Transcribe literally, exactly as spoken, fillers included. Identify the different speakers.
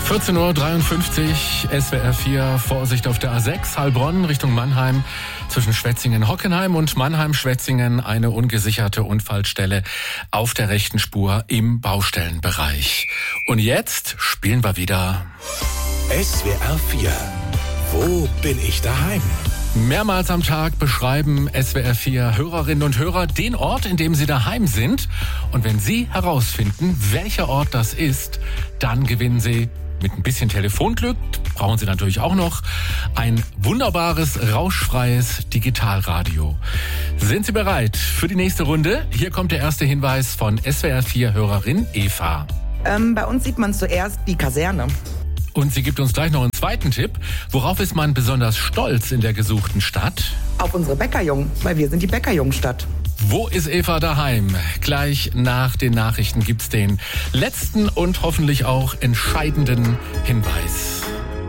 Speaker 1: vierzehn Uhr dreiundfünfzig, S W R vier, Vorsicht auf der A sechs, Heilbronn Richtung Mannheim, zwischen Schwetzingen-Hockenheim und Mannheim-Schwetzingen eine ungesicherte Unfallstelle auf der rechten Spur im Baustellenbereich. Und jetzt spielen wir wieder
Speaker 2: S W R vier, wo bin ich daheim?
Speaker 1: Mehrmals am Tag beschreiben S W R vier Hörerinnen und Hörer den Ort, in dem sie daheim sind. Und wenn Sie herausfinden, welcher Ort das ist, dann gewinnen Sie mit ein bisschen Telefonglück, brauchen Sie natürlich auch noch, ein wunderbares, rauschfreies Digitalradio. Sind Sie bereit für die nächste Runde? Hier kommt der erste Hinweis von S W R vier Hörerin Eva.
Speaker 3: Ähm, bei uns sieht man zuerst die Kaserne.
Speaker 1: Und sie gibt uns gleich noch einen zweiten Tipp. Worauf ist man besonders stolz in der gesuchten Stadt?
Speaker 3: Auf unsere Bäckerjungen, weil wir sind die Bäckerjungenstadt.
Speaker 1: Wo ist Eva daheim? Gleich nach den Nachrichten gibt's den letzten und hoffentlich auch entscheidenden Hinweis.